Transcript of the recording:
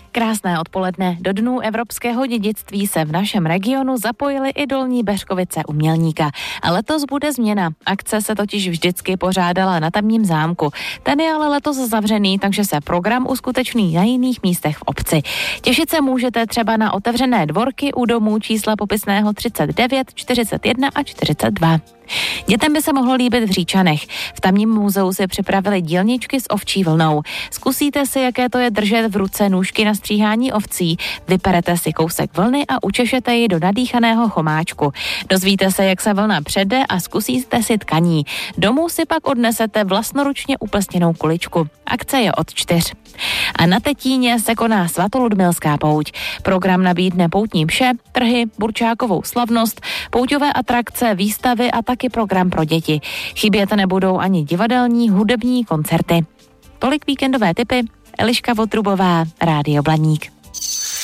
Krásné odpoledne. Do Dnů evropského dědictví se v našem regionu zapojily i Dolní Beřkovice u Mělníka. A letos bude změna. Akce se totiž vždycky pořádala na tamním zámku. Ten je ale letos zavřený, takže se program uskuteční na jiných místech v obci. Těšit se můžete třeba na otevřené dvorky u domů čísla popisného 39, 41 a 42. Dětem by se mohlo líbit v Říčanech. V tamním muzeu si připravili dílničky s ovčí vlnou. Zkusíte si, jaké to je držet v ruce nůžky na stříhání ovcí, vyperete si kousek vlny a učešete ji do nadýchaného chomáčku. Dozvíte se, jak se vlna přede a zkusíte si tkaní. Domů si pak odnesete vlastnoručně uplsněnou kuličku. Akce je od 4. A na Tetíně se koná svatoludmilská pouť. Program nabídne poutní mše, trhy, burčákovou slavnost, pouťové atrakce, výstavy a taky program pro děti. Chybět nebudou ani divadelní, hudební koncerty. Tolik víkendové tipy. Eliška Votrubová, Rádio Blaník.